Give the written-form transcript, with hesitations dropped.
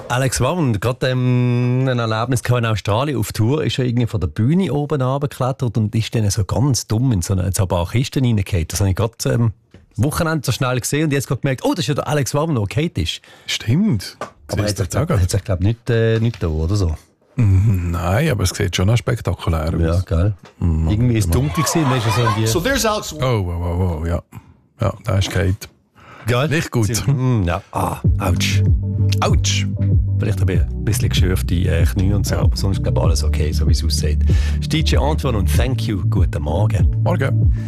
Alex Warren, gerade ein Erlebnis in Australien auf Tour, ist er irgendwie von der Bühne oben runtergeklettert und ist dann so ganz dumm in so eine Kiste reingefallen. Das habe ich gerade Wochenende so schnell gesehen und jetzt gerade gemerkt, oh, das ist ja der Alex Warren, der okay ist. Stimmt. Aber er hat sich, glaube ich, nicht da oder so. Nein, aber es sieht schon spektakulär aus. Ja, geil. Irgendwie ist es dunkel gewesen, dann ist er so in die... So there's Alex Warren. Oh, ja. Ja, da ist Kate. Geil. Nicht gut. Ja. Autsch. Autsch. Vielleicht ein bisschen geschürfte Knie und so, aber sonst glaube ich alles okay, so wie es aussieht. Das ist DJ Antoine und Thank You. Guten Morgen. Morgen.